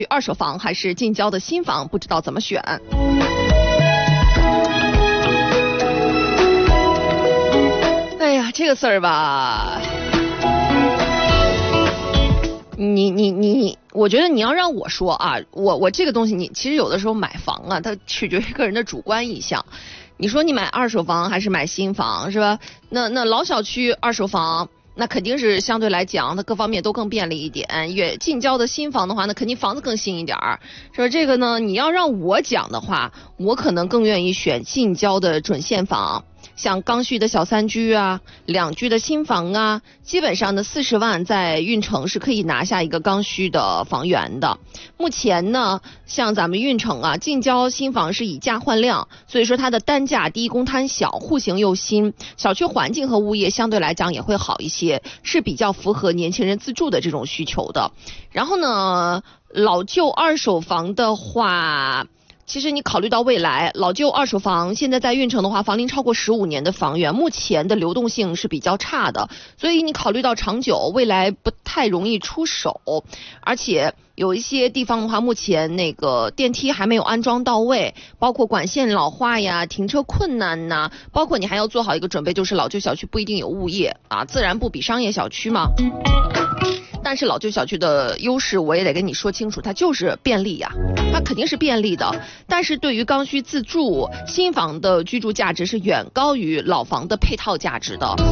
二手房还是近郊的新房，不知道怎么选。哎呀，这个事儿吧，我觉得你要让我说啊，我这个东西，你其实有的时候买房啊，它取决于个人的主观意向。你说你买二手房还是买新房，是吧？那老小区二手房，那肯定是相对来讲，它各方面都更便利一点。越近郊的新房的话，那肯定房子更新一点儿。说这个呢，你要让我讲的话，我可能更愿意选近郊的准现房。像刚需的小三居啊，2居的新房啊，基本上呢40万在运城是可以拿下一个刚需的房源的。目前呢，像咱们运城啊，近郊新房是以价换量，所以说它的单价低，公摊小，户型又新，小区环境和物业相对来讲也会好一些，是比较符合年轻人自住的这种需求的。然后呢，老旧二手房的话，其实你考虑到未来，老旧二手房现在在运城的话，房龄超过15年的房源，目前的流动性是比较差的，所以你考虑到长久，未来不太容易出手，而且有一些地方的话，目前那个电梯还没有安装到位，包括管线老化呀、停车困难呐，包括你还要做好一个准备，就是老旧小区不一定有物业啊，自然不比商业小区嘛。但是老旧小区的优势我也得跟你说清楚，它就是便利呀，它肯定是便利的。但是对于刚需自住，新房的居住价值是远高于老房的配套价值的。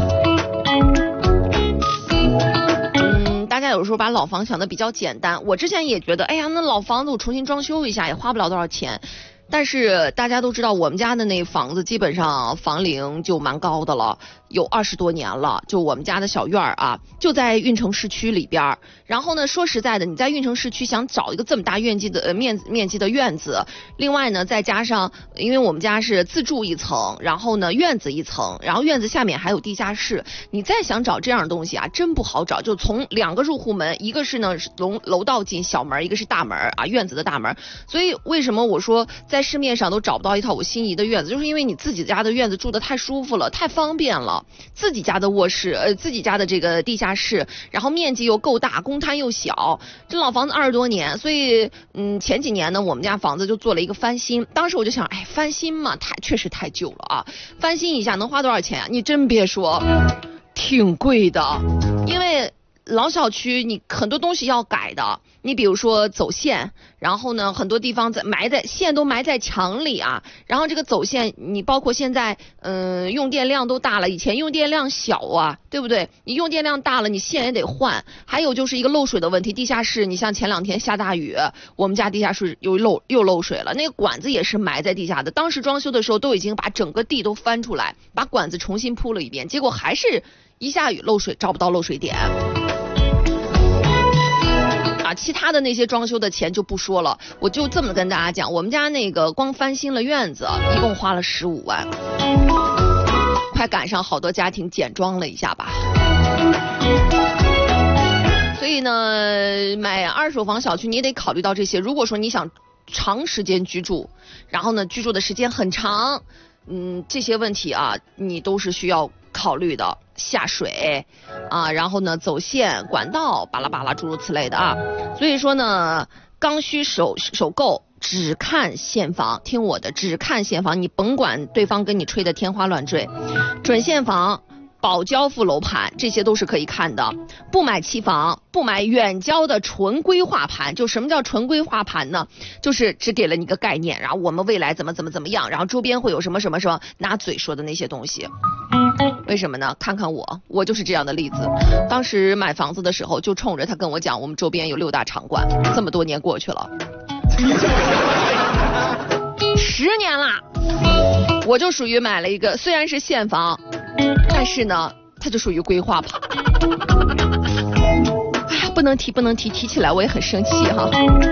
大家有时候把老房想的比较简单，我之前也觉得，哎呀，那老房子我重新装修一下也花不了多少钱。但是大家都知道，我们家的那房子基本上房龄就蛮高的了，有20多年了。就我们家的小院儿啊，就在运城市区里边。然后呢，说实在的，你在运城市区想找一个这么大面积的面积的院子，另外呢，再加上因为我们家是自住一层，然后呢院子一层，然后院子下面还有地下室，你再想找这样的东西啊，真不好找。就从2个入户门，一个是呢楼道进小门，一个是大门啊，院子的大门。所以为什么我说在市面上都找不到一套我心仪的院子，就是因为你自己家的院子住得太舒服了，太方便了。自己家的卧室，自己家的这个地下室，然后面积又够大，公摊又小。这老房子20多年，所以前几年呢，我们家房子就做了一个翻新。当时我就想，哎，翻新嘛，确实太旧了啊，翻新一下能花多少钱啊？你真别说，挺贵的，因为老小区你很多东西要改的，你比如说走线，然后呢很多地方线都埋在墙里啊，然后这个走线你包括现在用电量都大了，以前用电量小啊，对不对？你用电量大了，你线也得换。还有就是一个漏水的问题，地下室你像前2天下大雨，我们家地下室又漏水了，那个管子也是埋在地下的，当时装修的时候都已经把整个地都翻出来，把管子重新铺了一遍，结果还是一下雨漏水，找不到漏水点。其他的那些装修的钱就不说了，我就这么跟大家讲，我们家那个光翻新了院子，一共花了15万，快赶上好多家庭简装了一下吧。所以呢，买二手房小区你也得考虑到这些。如果说你想长时间居住，然后呢居住的时间很长，这些问题啊，你都是需要考虑的。下水啊，然后呢走线管道巴拉巴拉诸如此类的啊，所以说呢刚需首购只看现房，听我的，只看现房，你甭管对方跟你吹的天花乱坠，准现房保交付楼盘这些都是可以看的，不买期房，不买远郊的纯规划盘。就什么叫纯规划盘呢？就是只给了你一个概念，然后我们未来怎么样，然后周边会有什么拿嘴说的那些东西。为什么呢？看看我就是这样的例子。当时买房子的时候就冲着他跟我讲，我们周边有6大场馆，这么多年过去了10年啦，我就属于买了一个虽然是现房，但是呢它就属于规划盘。哎呀，不能提起来我也很生气哈。